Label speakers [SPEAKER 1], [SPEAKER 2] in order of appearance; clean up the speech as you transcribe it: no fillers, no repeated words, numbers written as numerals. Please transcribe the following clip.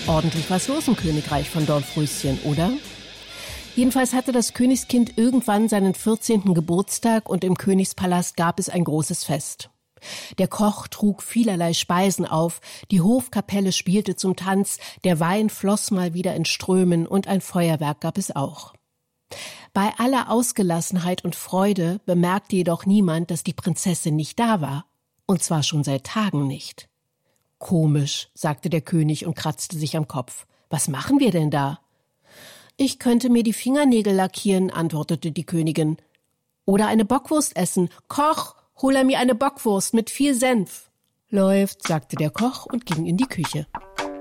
[SPEAKER 1] Ordentlich was los im Königreich von Dornröschen, oder? Jedenfalls hatte das Königskind irgendwann seinen 14. Geburtstag und im Königspalast gab es ein großes Fest. Der Koch trug vielerlei Speisen auf, die Hofkapelle spielte zum Tanz, der Wein floss mal wieder in Strömen und ein Feuerwerk gab es auch. Bei aller Ausgelassenheit und Freude bemerkte jedoch niemand, dass die Prinzessin nicht da war. Und zwar schon seit Tagen nicht. »Komisch«, sagte der König und kratzte sich am Kopf. »Was machen wir denn da?« »Ich könnte mir die Fingernägel lackieren«, antwortete die Königin. »Oder eine Bockwurst essen. Koch, hol mir eine Bockwurst mit viel Senf.« »Läuft«, sagte der Koch und ging in die Küche.